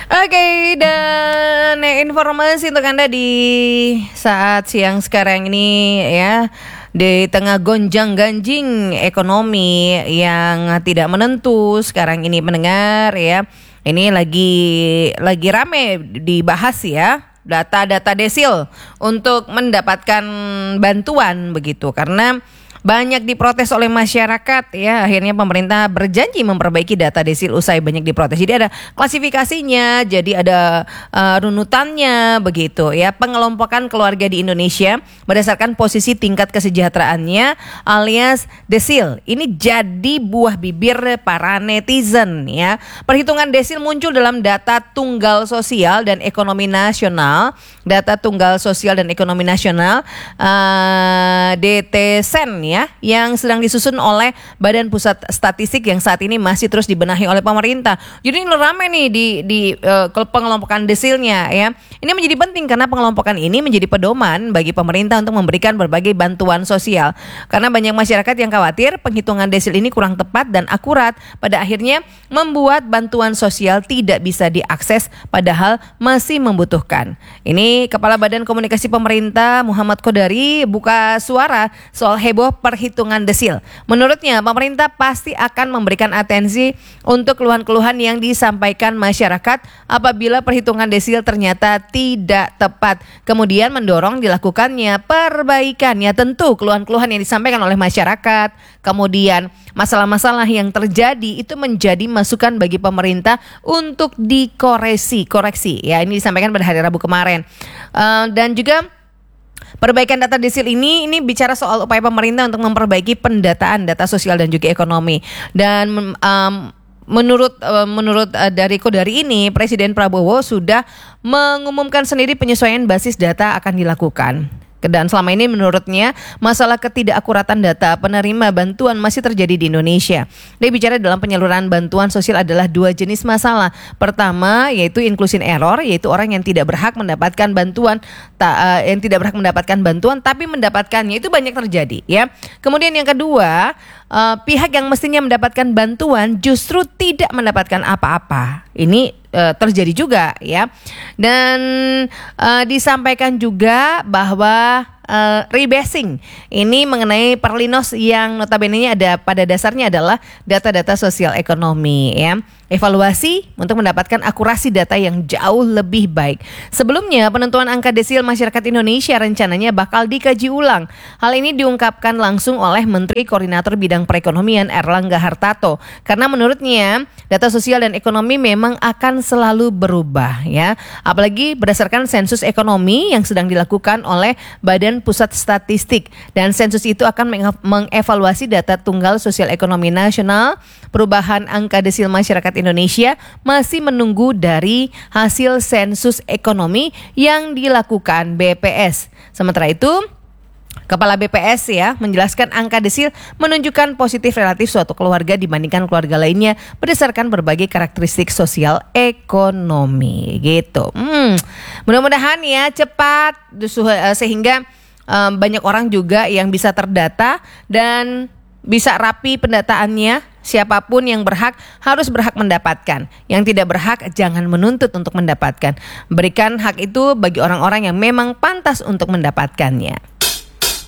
Oke, dan informasi untuk Anda di saat siang sekarang ini ya, di tengah gonjang-ganjing ekonomi yang tidak menentu sekarang ini mendengar ya. Ini lagi rame dibahas ya, data-data desil untuk mendapatkan bantuan begitu, karena banyak diprotes oleh masyarakat ya. Akhirnya pemerintah berjanji memperbaiki data desil usai banyak diprotes. Jadi ada klasifikasinya, jadi ada runutannya begitu ya. Pengelompokan keluarga di Indonesia berdasarkan posisi tingkat kesejahteraannya alias desil. Ini jadi buah bibir para netizen ya. Perhitungan desil muncul dalam data tunggal sosial dan ekonomi nasional. Data tunggal sosial dan ekonomi nasional DTSEN ya, yang sedang disusun oleh Badan Pusat Statistik yang saat ini masih terus dibenahi oleh pemerintah. Jadi ini rame nih di pengelompokan desilnya ya. Ini menjadi penting karena pengelompokan ini menjadi pedoman bagi pemerintah untuk memberikan berbagai bantuan sosial. Karena banyak masyarakat yang khawatir penghitungan desil ini kurang tepat dan akurat, pada akhirnya membuat bantuan sosial tidak bisa diakses padahal masih membutuhkan. Ini Kepala Badan Komunikasi Pemerintah Muhammad Kodari buka suara soal heboh perhitungan desil. Menurutnya pemerintah pasti akan memberikan atensi untuk keluhan-keluhan yang disampaikan masyarakat apabila perhitungan desil ternyata tidak tepat. Kemudian mendorong dilakukannya perbaikannya. Tentu keluhan-keluhan yang disampaikan oleh masyarakat, kemudian masalah-masalah yang terjadi itu menjadi masukan bagi pemerintah untuk koreksi ya. Ini disampaikan pada hari Rabu kemarin. Dan juga perbaikan data desil ini bicara soal upaya pemerintah untuk memperbaiki pendataan data sosial dan juga ekonomi. Dan menurut dari Kodari ini, Presiden Prabowo sudah mengumumkan sendiri penyesuaian basis data akan dilakukan. Dan selama ini menurutnya masalah ketidakakuratan data penerima bantuan masih terjadi di Indonesia. Dia bicara dalam penyaluran bantuan sosial adalah dua jenis masalah. Pertama yaitu inclusion error, yaitu orang yang tidak berhak mendapatkan bantuan, tapi mendapatkannya, itu banyak terjadi ya. Kemudian yang kedua, pihak yang mestinya mendapatkan bantuan justru tidak mendapatkan apa-apa. Ini terjadi juga ya. Dan disampaikan juga bahwa rebasing ini mengenai Perlinos yang notabene ada pada dasarnya adalah data-data sosial ekonomi ya. Evaluasi untuk mendapatkan akurasi data yang jauh lebih baik. Sebelumnya penentuan angka desil masyarakat Indonesia rencananya bakal dikaji ulang. Hal ini diungkapkan langsung oleh Menteri Koordinator Bidang Perekonomian Erlangga Hartarto. Karena menurutnya data sosial dan ekonomi memang akan selalu berubah ya. Apalagi berdasarkan sensus ekonomi yang sedang dilakukan oleh Badan Pusat Statistik, dan sensus itu akan mengevaluasi data tunggal sosial ekonomi nasional. Perubahan angka desil masyarakat Indonesia masih menunggu dari hasil sensus ekonomi yang dilakukan BPS. Sementara itu, Kepala BPS ya menjelaskan angka desil menunjukkan positif relatif suatu keluarga dibandingkan keluarga lainnya berdasarkan berbagai karakteristik sosial ekonomi gitu. Mudah-mudahan ya cepat sehingga banyak orang juga yang bisa terdata dan bisa rapi pendataannya. Siapapun yang berhak harus berhak mendapatkan. Yang tidak berhak jangan menuntut untuk mendapatkan. Berikan hak itu bagi orang-orang yang memang pantas untuk mendapatkannya.